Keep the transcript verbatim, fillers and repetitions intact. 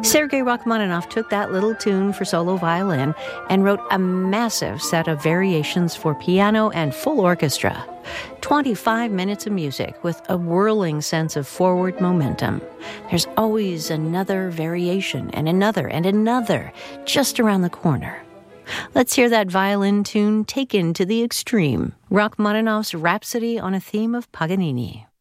Sergei Rachmaninoff took that little tune for solo violin and wrote a massive set of variations for piano and full orchestra. twenty-five minutes of music with a whirling sense of forward momentum. There's always another variation and another and another just around the corner. Let's hear that violin tune taken to the extreme. Rachmaninoff's Rhapsody on a Theme of Paganini.